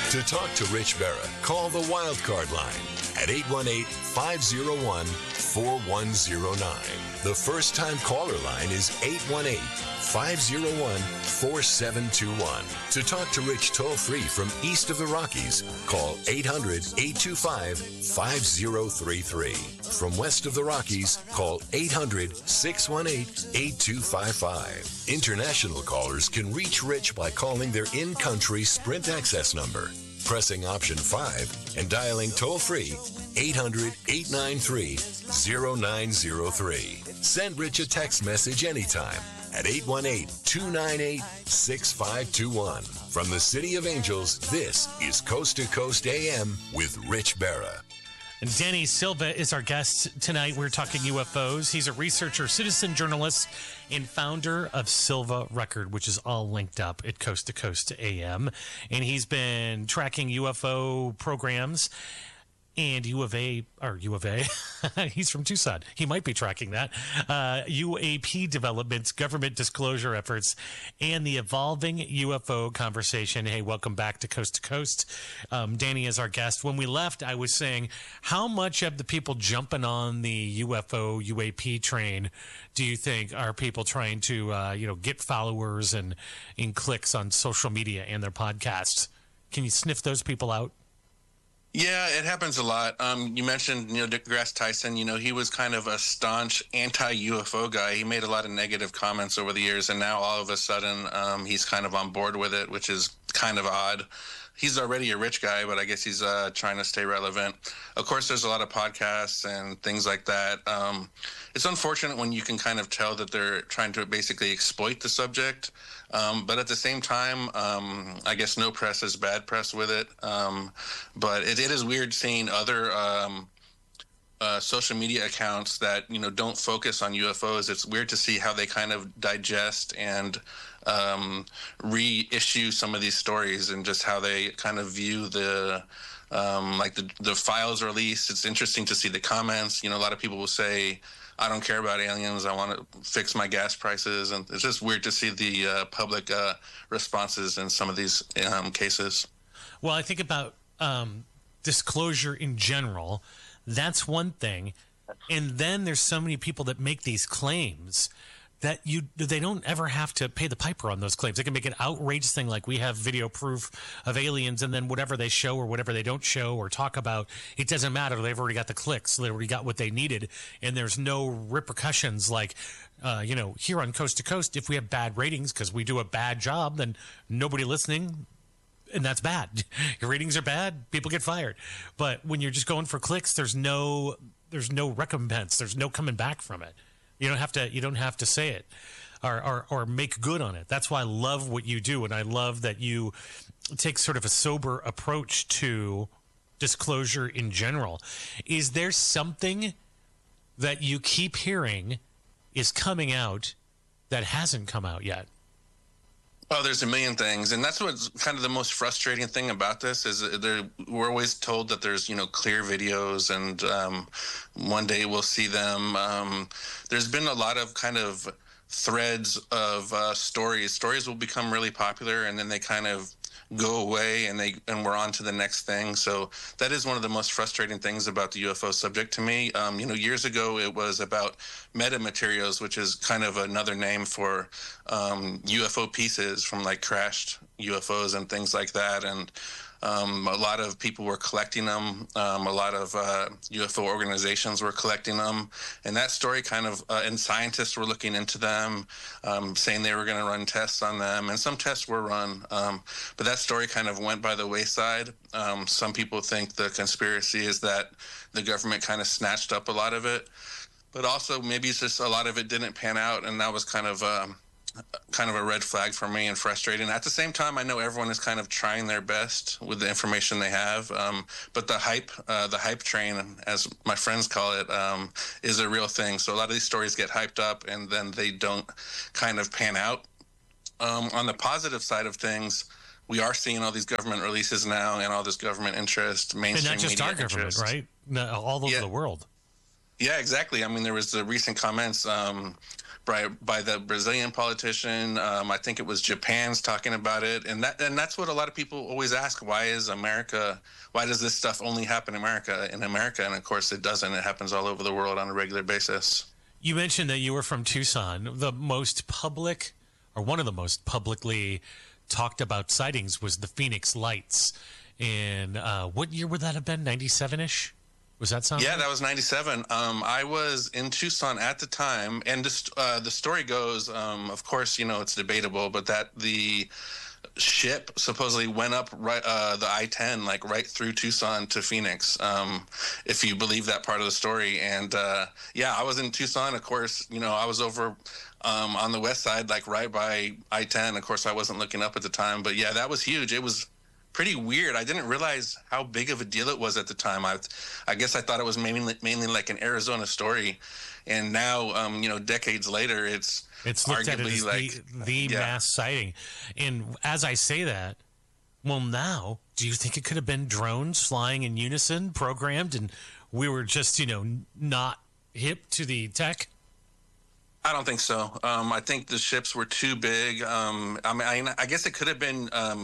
To talk to Rich Berra, call the Wildcard line at 818-501-4109. The first-time caller line is 818-501-4721. To talk to Rich toll-free from east of the Rockies, call 800-825-5033. From west of the Rockies, call 800-618-8255. International callers can reach Rich by calling their in-country Sprint access number, pressing option 5, and dialing toll-free 800-893-0903. Send Rich a text message anytime at 818-298-6521. From the City of Angels, this is Coast to Coast AM with Rich Berra. And Danny Silva is our guest tonight. We're talking UFOs. He's a researcher, citizen journalist, and founder of Silva Record, which is all linked up at Coast to Coast AM. And he's been tracking UFO programs and U of A, he's from Tucson. He might be tracking that. UAP developments, government disclosure efforts, and the evolving UFO conversation. Hey, welcome back to Coast. Danny is our guest. When we left, I was saying, how much of the people jumping on the UFO UAP train do you think are people trying to, get followers and clicks on social media and their podcasts? Can you sniff those people out? Yeah, it happens a lot. You mentioned Neil deGrasse Tyson. He was kind of a staunch anti-UFO guy. He made a lot of negative comments over the years, and now all of a sudden he's kind of on board with it, which is kind of odd. He's already a rich guy, but I guess he's trying to stay relevant. Of course, there's a lot of podcasts and things like that. It's unfortunate when you can kind of tell that they're trying to basically exploit the subject. But at the same time, I guess no press is bad press with it. But it is weird seeing other social media accounts that, don't focus on UFOs. It's weird to see how they kind of digest and reissue some of these stories and just how they kind of view the files released. It's interesting to see the comments. A lot of people will say, I don't care about aliens. I want to fix my gas prices. And it's just weird to see the public responses in some of these cases. Well, I think about disclosure in general. That's one thing. And then there's so many people that make these claims that they don't ever have to pay the piper on those claims. They can make an outrageous thing like we have video proof of aliens, and then whatever they show or whatever they don't show or talk about, it doesn't matter. They've already got the clicks. They already got what they needed, and there's no repercussions like, here on Coast to Coast, if we have bad ratings because we do a bad job, then nobody listening, and that's bad. Your ratings are bad, people get fired. But when you're just going for clicks, there's no recompense. There's no coming back from it. You don't have to say it or make good on it. That's why I love what you do, and I love that you take sort of a sober approach to disclosure in general. Is there something that you keep hearing is coming out that hasn't come out yet? Oh, there's a million things. And that's what's kind of the most frustrating thing about this is we're always told that there's, clear videos and one day we'll see them. There's been a lot of kind of threads of stories. Stories will become really popular and then they kind of go away and we're on to the next thing. So that is one of the most frustrating things about the UFO subject to me. Years ago it was about metamaterials, which is kind of another name for UFO pieces from like crashed UFOs and things like that. And a lot of people were collecting them. A lot of UFO organizations were collecting them. And that story and scientists were looking into them, saying they were going to run tests on them. And some tests were run. But that story kind of went by the wayside. Some people think the conspiracy is that the government kind of snatched up a lot of it. But also maybe it's just a lot of it didn't pan out. And that was kind of a red flag for me and frustrating. At the same time, I know everyone is kind of trying their best with the information they have. But the hype train, as my friends call it, is a real thing. So a lot of these stories get hyped up and then they don't kind of pan out. On the positive side of things, we are seeing all these government releases now and all this government interest, mainstream and not just media our government, interest. right? No, all over the world. Yeah, exactly. I mean, there was the recent comments by the Brazilian politician. I think it was Japan's talking about it, and that's what a lot of people always ask: why does this stuff only happen in America? And of course, it doesn't. It happens all over the world on a regular basis. You mentioned that you were from Tucson. The most public, or one of the most publicly talked about sightings, was the Phoenix Lights. And what year would that have been? 97-ish? Was that sound? Yeah, right? that was 97. I was in Tucson at the time, and the story goes, of course, it's debatable, but that the ship supposedly went up the I-10, like right through Tucson to Phoenix, if you believe that part of the story. And yeah, I was in Tucson. Of course, I was over on the west side, like right by I-10. Of course, I wasn't looking up at the time, but yeah, that was huge. It was pretty weird. I didn't realize how big of a deal it was at the time. I guess I thought it was mainly like an Arizona story, and now decades later, it's looked at arguably as the mass sighting. And as I say that, well, now, do you think it could have been drones flying in unison, programmed, and we were just not hip to the tech? I don't think so. I think the ships were too big. I guess it could have been,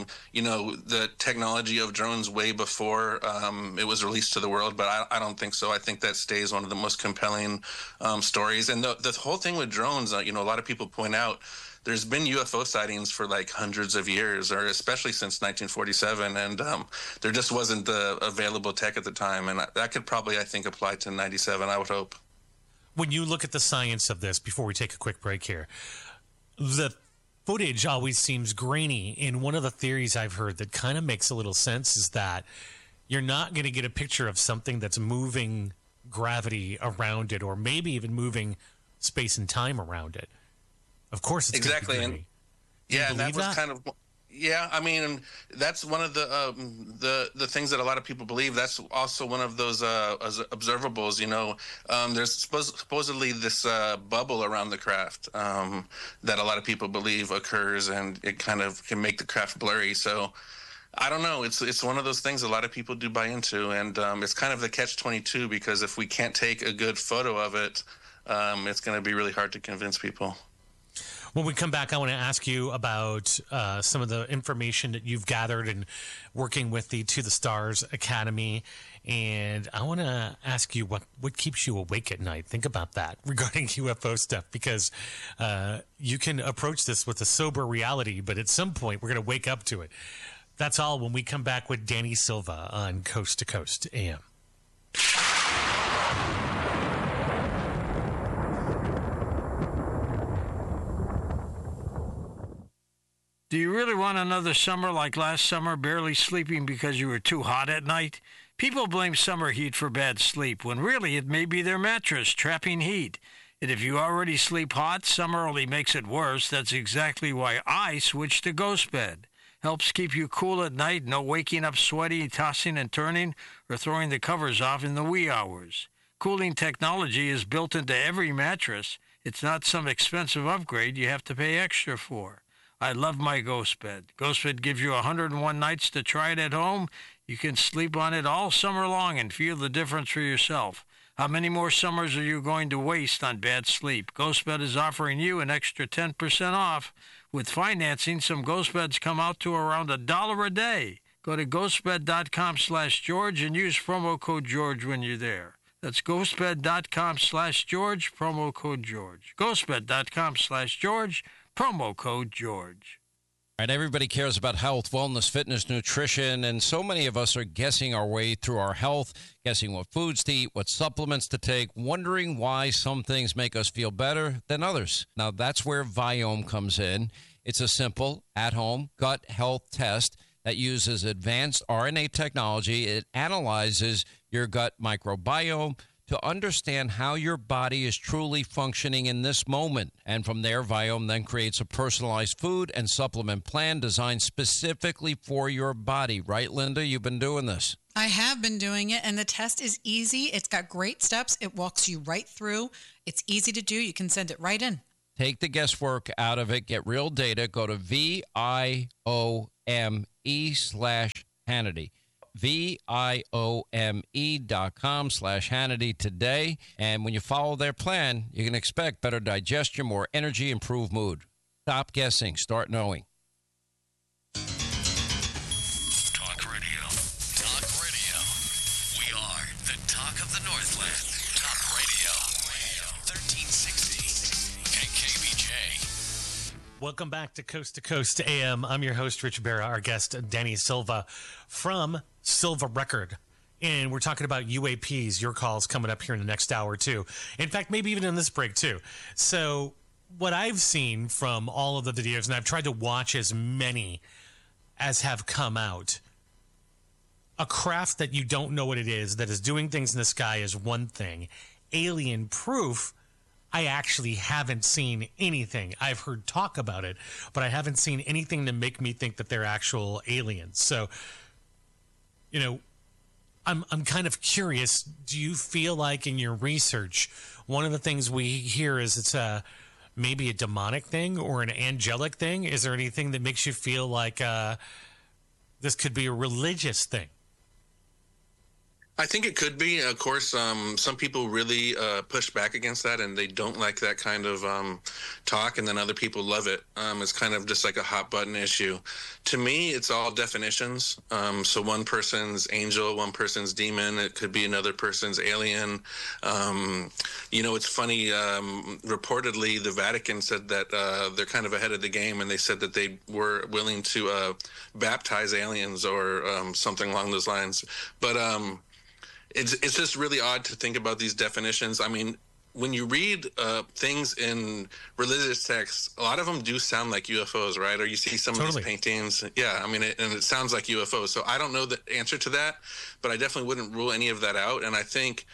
the technology of drones way before it was released to the world, but I don't think so. I think that stays one of the most compelling stories. And the whole thing with drones, a lot of people point out, there's been UFO sightings for like hundreds of years, or especially since 1947, and there just wasn't the available tech at the time. And that could probably, I think, apply to 97, I would hope. When you look at the science of this, before we take a quick break here, the footage always seems grainy. And one of the theories I've heard that kind of makes a little sense is that you're not going to get a picture of something that's moving gravity around it, or maybe even moving space and time around it. Of course, it's exactly. And that was kind of. Yeah, I mean, that's one of the things that a lot of people believe. That's also one of those observables. There's supposedly this bubble around the craft that a lot of people believe occurs, and it kind of can make the craft blurry. So I don't know. It's one of those things a lot of people do buy into, and it's kind of the catch-22, because if we can't take a good photo of it, it's going to be really hard to convince people. When we come back, I want to ask you about some of the information that you've gathered and working with the To the Stars Academy. And I want to ask you what keeps you awake at night. Think about that regarding UFO stuff, because you can approach this with a sober reality, but at some point we're going to wake up to it. That's all when we come back with Danny Silva on Coast to Coast AM. Do you really want another summer like last summer, barely sleeping because you were too hot at night? People blame summer heat for bad sleep, when really it may be their mattress trapping heat. And if you already sleep hot, summer only makes it worse. That's exactly why I switched to Ghost Bed. Helps keep you cool at night, no waking up sweaty, tossing and turning, or throwing the covers off in the wee hours. Cooling technology is built into every mattress. It's not some expensive upgrade you have to pay extra for. I love my Ghost Bed. Ghost Bed gives you 101 nights to try it at home. You can sleep on it all summer long and feel the difference for yourself. How many more summers are you going to waste on bad sleep? Ghost Bed is offering you an extra 10% off. With financing, some Ghost Beds come out to around $1 a day. Go to ghostbed.com/George and use promo code George when you're there. That's ghostbed.com/George, promo code George. ghostbed.com/George, promo code George. All right, everybody cares about health, wellness, fitness, nutrition, and so many of us are guessing our way through our health, guessing what foods to eat, what supplements to take, wondering why some things make us feel better than others. Now, that's where Viome comes in. It's a simple, at-home gut health test that uses advanced RNA technology. It analyzes your gut microbiome to understand how your body is truly functioning in this moment. And from there, Viome then creates a personalized food and supplement plan designed specifically for your body. Right, Linda? You've been doing this. I have been doing it, and the test is easy. It's got great steps. It walks you right through. It's easy to do. You can send it right in. Take the guesswork out of it. Get real data. Go to VIOME/Hannity. VIOME.com/Hannity today. And when you follow their plan, you can expect better digestion, more energy, improved mood. Stop guessing. Start knowing. Talk radio. Talk radio. We are the talk of the Northland. Talk radio. 1360 KKBJ. Welcome back to Coast AM. I'm your host, Rich Barra. Our guest, Danny Silva from Silva Record. And we're talking about UAPs, your calls coming up here in the next hour or two. In fact, maybe even in this break, too. So what I've seen from all of the videos, and I've tried to watch as many as have come out, a craft that you don't know what it is, that is doing things in the sky is one thing. Alien proof, I actually haven't seen anything. I've heard talk about it, but I haven't seen anything to make me think that they're actual aliens. So, you know, I'm kind of curious. Do you feel like in your research, one of the things we hear is it's maybe a demonic thing or an angelic thing? Is there anything that makes you feel like this could be a religious thing? I think it could be. Of course, some people really push back against that, and they don't like that kind of talk, and then other people love it. It's kind of just like a hot button issue. To me, it's all definitions. So one person's angel, one person's demon. It could be another person's alien. It's funny. Reportedly, the Vatican said that they're kind of ahead of the game, and they said that they were willing to baptize aliens or something along those lines. But it's just really odd to think about these definitions. I mean, when you read things in religious texts, a lot of them do sound like UFOs, right? Or you see some of these paintings. Yeah, I mean, and it sounds like UFOs. So I don't know the answer to that, but I definitely wouldn't rule any of that out. And I think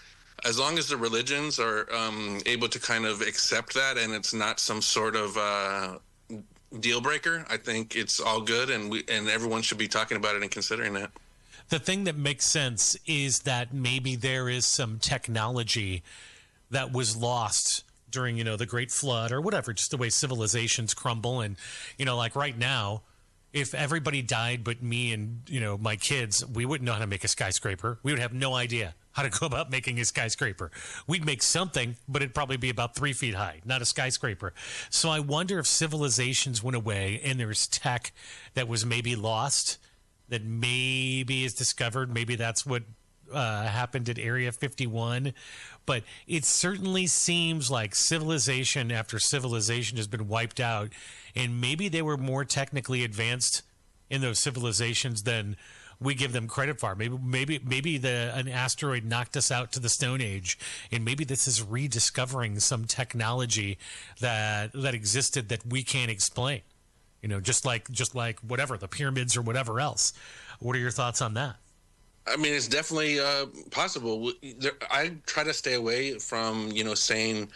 as long as the religions are able to kind of accept that and it's not some sort of deal breaker, I think it's all good, and everyone should be talking about it and considering it. The thing that makes sense is that maybe there is some technology that was lost during, the Great Flood or whatever, just the way civilizations crumble. And, like right now, if everybody died but me and, my kids, we wouldn't know how to make a skyscraper. We would have no idea how to go about making a skyscraper. We'd make something, but it'd probably be about 3 feet high, not a skyscraper. So I wonder if civilizations went away and there's tech that was maybe lost that maybe is discovered. Maybe that's what happened at Area 51. But it certainly seems like civilization after civilization has been wiped out, and maybe they were more technically advanced in those civilizations than we give them credit for. Maybe an asteroid knocked us out to the Stone Age, and maybe this is rediscovering some technology that existed that we can't explain. Just like whatever, the pyramids or whatever else. What are your thoughts on that? I mean, it's definitely possible. I try to stay away from, saying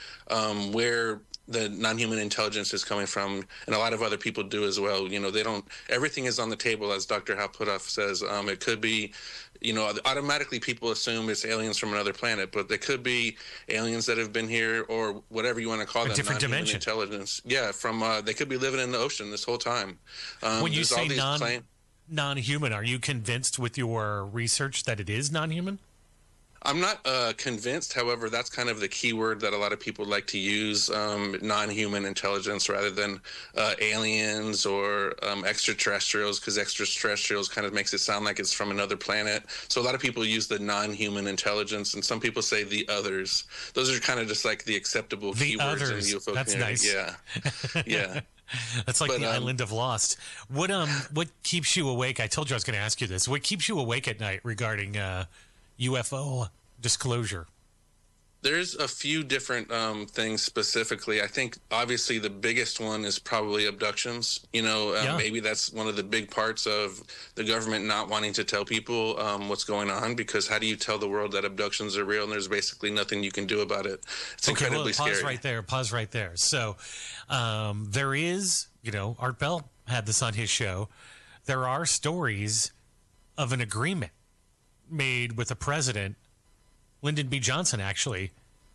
where the non-human intelligence is coming from, and a lot of other people do as well. They don't. Everything is on the table, as Dr. Hal Puthoff says. It could be, automatically people assume it's aliens from another planet, but they could be aliens that have been here, or whatever you want to call them, different non-human dimension intelligence. Yeah, from they could be living in the ocean this whole time. When you say non-human, are you convinced with your research that it is non-human? I'm not convinced. However, that's kind of the key word that a lot of people like to use, non-human intelligence rather than aliens or extraterrestrials, because extraterrestrials kind of makes it sound like it's from another planet. So a lot of people use the non-human intelligence, and some people say the others. Those are kind of just like the acceptable keywords in the UFO that's community. Nice. Yeah. That's like the island of Lost. What keeps you awake? I told you I was going to ask you this. What keeps you awake at night regarding UFO disclosure? There's a few different things specifically. I think obviously the biggest one is probably abductions. Maybe that's one of the big parts of the government not wanting to tell people what's going on, because how do you tell the world that abductions are real and there's basically nothing you can do about it? It's incredibly scary. Pause right there. So there is, Art Bell had this on his show. There are stories of an agreement made with the president, Lyndon B. Johnson, actually,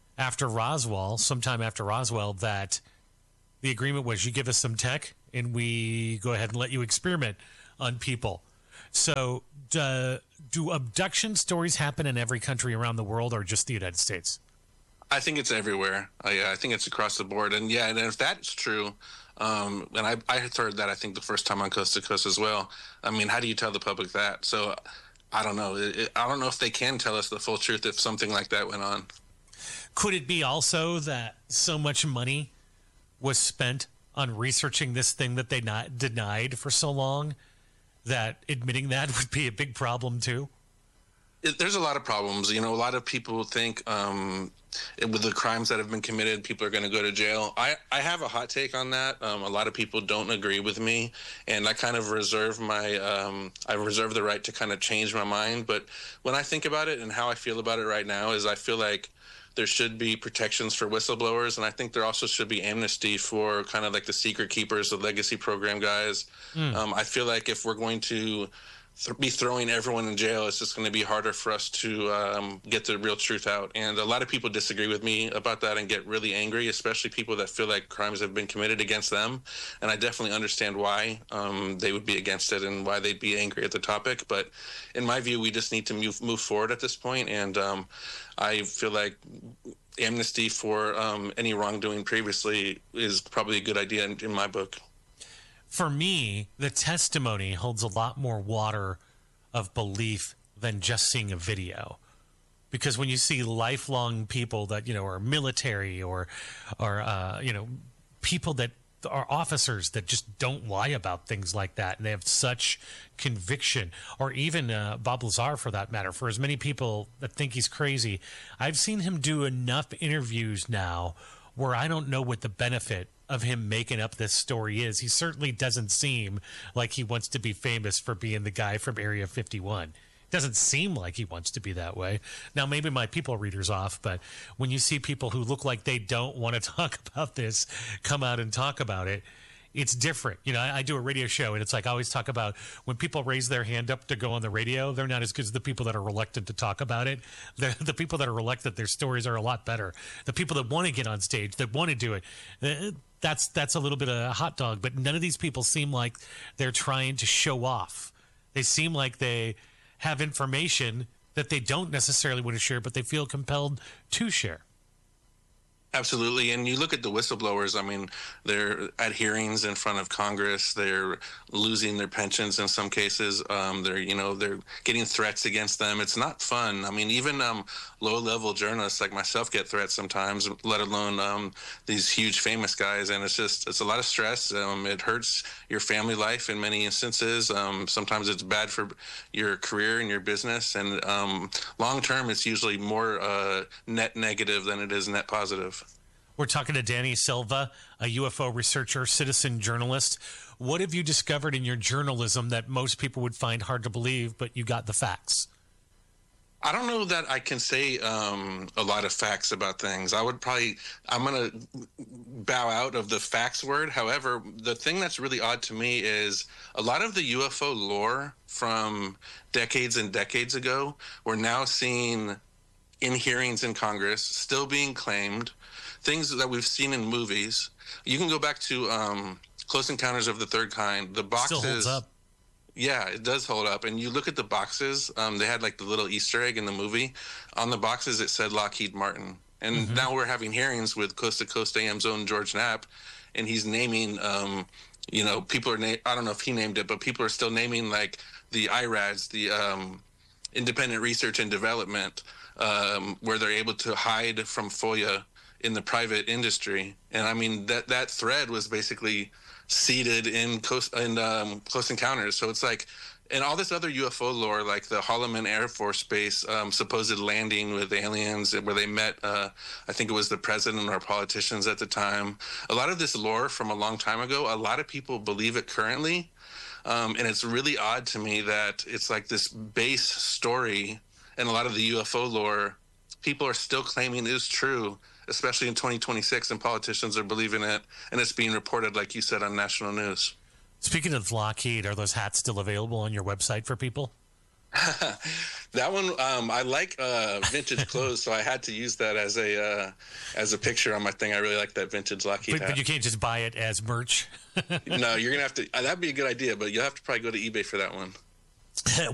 sometime after Roswell, that the agreement was you give us some tech and we go ahead and let you experiment on people. So do abduction stories happen in every country around the world or just the United States? I think it's everywhere. I think it's across the board. And yeah, and if that's true, and I heard that, I think, the first time on Coast to Coast as well. I mean, how do you tell the public that? So I don't know. I don't know if they can tell us the full truth if something like that went on. Could it be also that so much money was spent on researching this thing that they not denied for so long that admitting that would be a big problem too? There's a lot of problems. You know, a lot of people think with the crimes that have been committed, people are going to go to jail. I have a hot take on that. A lot of people don't agree with me, and I kind of reserve the right to kind of change my mind. But when I think about it and how I feel about it right now is I feel like there should be protections for whistleblowers, and I think there also should be amnesty for kind of like the secret keepers, the legacy program guys. I feel like if we're going to be throwing everyone in jail, it's just going to be harder for us to get the real truth out. And a lot of people disagree with me about that and get really angry, especially people that feel like crimes have been committed against them. And I definitely understand why they would be against it and why they'd be angry at the topic. But in my view, we just need to move forward at this point. And I feel like amnesty for any wrongdoing previously is probably a good idea in my book. For me, the testimony holds a lot more water of belief than just seeing a video. Because when you see lifelong people that, are military or people that are officers that just don't lie about things like that, and they have such conviction, or even Bob Lazar for that matter, for as many people that think he's crazy, I've seen him do enough interviews now where I don't know what the benefit of him making up this story is. He certainly doesn't seem like he wants to be famous for being the guy from Area 51. Doesn't seem like he wants to be that way. Now, maybe my people reader's off, but when you see people who look like they don't want to talk about this come out and talk about it, it's different. I do a radio show, and it's like I always talk about when people raise their hand up to go on the radio, they're not as good as the people that are reluctant to talk about it. The people that are reluctant, their stories are a lot better. The people that want to get on stage, that want to do it, that's a little bit of a hot dog. But none of these people seem like they're trying to show off. They seem like they have information that they don't necessarily want to share, but they feel compelled to share. Absolutely. And you look at the whistleblowers, I mean, they're at hearings in front of Congress. They're losing their pensions in some cases. They're getting threats against them. It's not fun. I mean, even low-level journalists like myself get threats sometimes, let alone these huge famous guys. And it's a lot of stress. It hurts your family life in many instances. Sometimes it's bad for your career and your business. And long-term, it's usually more net negative than it is net positive. We're talking to Danny Silva, a UFO researcher, citizen journalist. What have you discovered in your journalism that most people would find hard to believe, but you got the facts? I don't know that I can say a lot of facts about things. I'm going to bow out of the facts word. However, the thing that's really odd to me is a lot of the UFO lore from decades and decades ago, we're now seeing in hearings in Congress, still being claimed. Things that we've seen in movies. You can go back to Close Encounters of the Third Kind. The boxes still holds up. Yeah, it does hold up. And you look at the boxes. They had like the little Easter egg in the movie. On the boxes, it said Lockheed Martin. And now we're having hearings with Coast to Coast AM's own George Knapp, and he's naming. People are. I don't know if he named it, but people are still naming like the IRADs, the Independent Research and Development, where they're able to hide from FOIA in the private industry. And I mean that thread was basically seeded in Close Encounters. So it's like, and all this other UFO lore, like the Holloman Air Force Base supposed landing with aliens where they met, I think it was the president or politicians at the time. A lot of this lore from a long time ago, a lot of people believe it currently. And it's really odd to me that it's like this base story, and a lot of the UFO lore people are still claiming is true, especially in 2026, and politicians are believing it, and it's being reported, like you said, on national news. Speaking of Lockheed, are those hats still available on your website for people? That one, I like vintage clothes, so I had to use that as a picture on my thing. I really like that vintage Lockheed hat. But you can't just buy it as merch? No, you're going to have to. That'd be a good idea, but you'll have to probably go to eBay for that one.